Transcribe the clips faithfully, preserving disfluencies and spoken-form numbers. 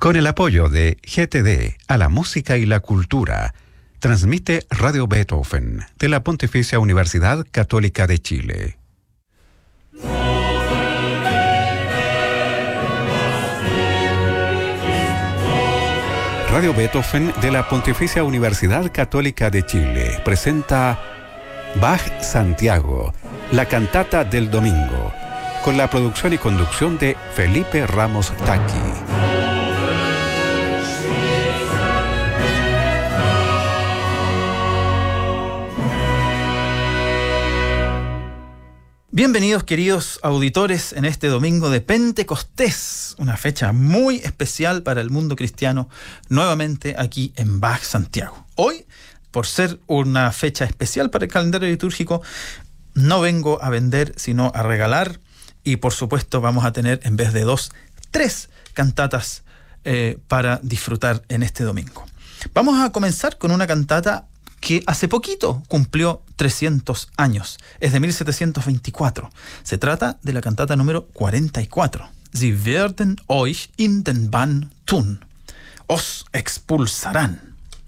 Con el apoyo de G T D a la música y la cultura, transmite Radio Beethoven de la Pontificia Universidad Católica de Chile. Radio Beethoven de la Pontificia Universidad Católica de Chile presenta Bach Santiago, la cantata del domingo, con la producción y conducción de Felipe Ramos Taqui. Bienvenidos, queridos auditores, en este domingo de Pentecostés, una fecha muy especial para el mundo cristiano, nuevamente aquí en Bach Santiago. Hoy, por ser una fecha especial para el calendario litúrgico, no vengo a vender, sino a regalar, y por supuesto vamos a tener, en vez de dos, tres cantatas eh, para disfrutar en este domingo. Vamos a comenzar con una cantata que hace poquito cumplió trescientos años. Es de mil setecientos veinticuatro. Se trata de la cantata número cuarenta y cuatro. Sie werden euch in den Bann tun. Os expulsarán.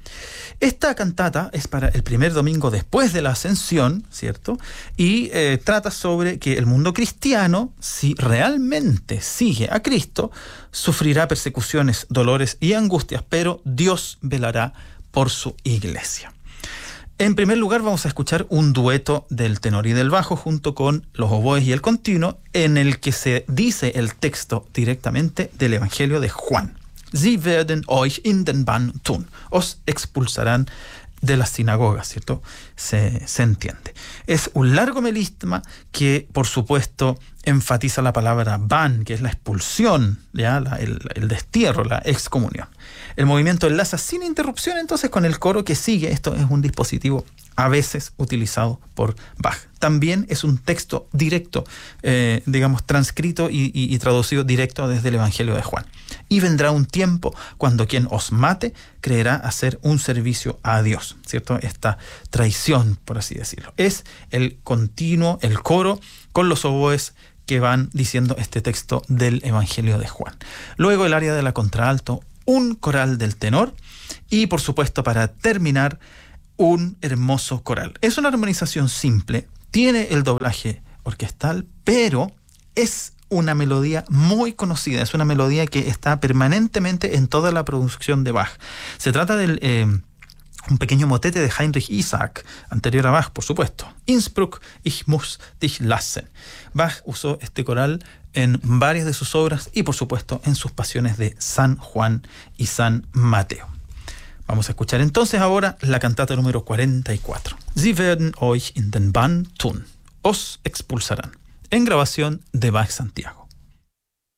Esta cantata es para el primer domingo después de la Ascensión, ¿cierto? Y eh, trata sobre que el mundo cristiano, si realmente sigue a Cristo, sufrirá persecuciones, dolores y angustias, pero Dios velará por su iglesia. En primer lugar, vamos a escuchar un dueto del tenor y del bajo junto con los oboes y el continuo, en el que se dice el texto directamente del Evangelio de Juan. Sie werden euch in den Bann tun. Os expulsarán de las sinagogas, ¿cierto? Se, se entiende. Es un largo melisma que, por supuesto, enfatiza la palabra Bann, que es la expulsión, ¿ya? La, el, el destierro, la excomunión. El movimiento enlaza sin interrupción entonces con el coro que sigue. Esto es un dispositivo a veces utilizado por Bach. También es un texto directo, eh, digamos, transcrito y, y, y traducido directo desde el Evangelio de Juan. Y vendrá un tiempo cuando quien os mate creerá hacer un servicio a Dios, ¿cierto? Esta traición, por así decirlo. Es el continuo, el coro con los oboes que van diciendo este texto del Evangelio de Juan. Luego el área de la contralto, un coral del tenor y, por supuesto, para terminar, un hermoso coral. Es una armonización simple, tiene el doblaje orquestal, pero es una melodía muy conocida, es una melodía que está permanentemente en toda la producción de Bach. Se trata del eh, un pequeño motete de Heinrich Isaac, anterior a Bach, por supuesto. Innsbruck, ich muss dich lassen. Bach usó este coral en varias de sus obras y, por supuesto, en sus pasiones de San Juan y San Mateo. Vamos a escuchar entonces ahora la cantata número cuarenta y cuatro. Sie werden euch in den Bann tun. Os expulsarán. En grabación de Bach Santiago.